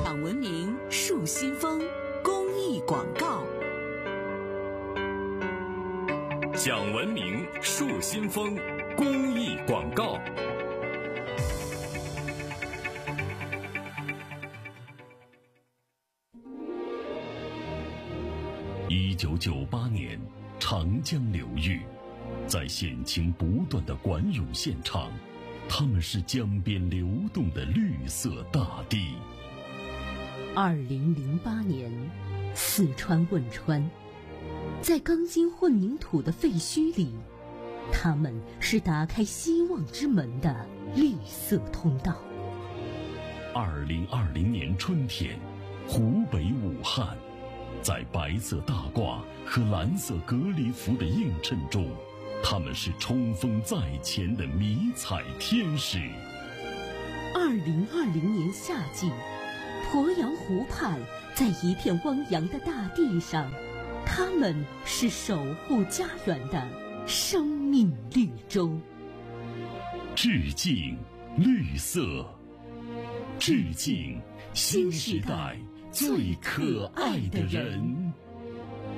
讲文明树新风公益广告。 讲文明树新风公益广告。1998年，长江流域，在险情不断的管涌现场，他们是江边流动的绿色大地。 2008年，四川汶川，在钢筋混凝土的废墟里，他们是打开希望之门的绿色通道。 2020年春天，湖北武汉，在白色大褂和蓝色隔离服的映衬中，他们是冲锋在前的迷彩天使。 2020年夏季，鄱阳湖畔，在一片汪洋的大地上，他们是守护家园的生命绿洲。 致敬绿色，致敬新时代最可爱的人。